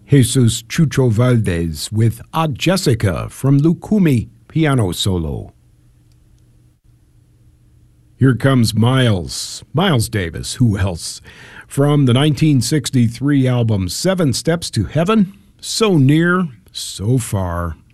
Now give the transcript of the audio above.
Jesus Chucho Valdez with Aunt Jessica from Lukumi piano solo. Here comes Miles Davis, who else? From the 1963 album 7 Steps to Heaven, So Near, So Far.